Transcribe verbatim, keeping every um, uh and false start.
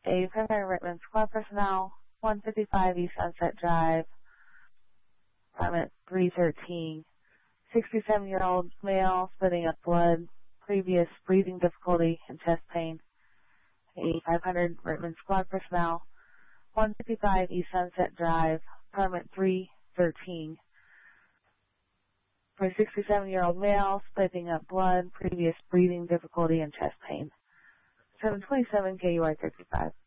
a primary Rittman squad personnel, one fifty-five East Sunset Drive, apartment three thirteen. sixty-seven-year-old male, spitting up blood, previous breathing difficulty and chest pain. A five hundred Rittman squad personnel, one fifty-five East Sunset Drive, apartment three thirteen. For a sixty-seven-year-old male, spitting up blood, previous breathing difficulty and chest pain. seven twenty-seven K U I thirty-five.